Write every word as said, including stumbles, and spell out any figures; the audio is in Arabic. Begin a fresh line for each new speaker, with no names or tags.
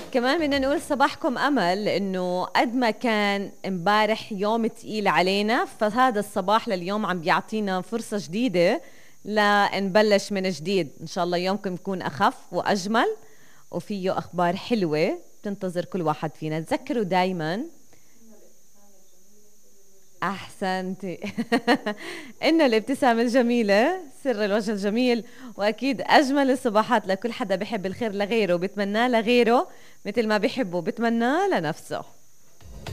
كمان بدنا نقول صباحكم أمل، إنه قد ما كان امبارح يوم تقيل علينا، فهذا الصباح لليوم عم بيعطينا فرصة جديدة لنبلش من جديد. إن شاء الله يومكم يكون أخف وأجمل وفيه أخبار حلوة تنتظر كل واحد فينا. تذكروا دايما، أحسنتي إن الابتسامة الجميلة سر الوجه الجميل، وأكيد أجمل الصباحات لكل حدا بحب الخير لغيره وبتمناه لغيره مثل ما بحبه بتمناه لنفسه.